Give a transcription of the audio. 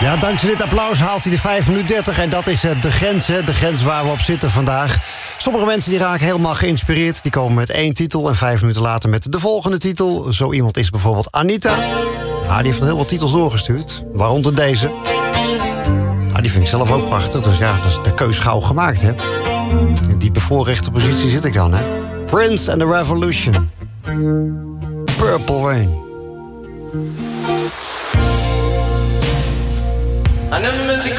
Ja, dankzij dit applaus haalt hij de 5 minuten 30. En dat is de grens, hè? De grens waar we op zitten vandaag. Sommige mensen die raken helemaal geïnspireerd. Die komen met 1 titel en 5 minuten later met de volgende titel. Zo iemand is bijvoorbeeld Anita. Ja, die heeft al heel wat titels doorgestuurd. Waaronder deze. Ja, die vind ik zelf ook prachtig. Dus ja, dat is de keus gauw gemaakt, hè. In die bevoorrechte positie zit ik dan, hè. Prince and the Revolution. Purple Rain. I never meant to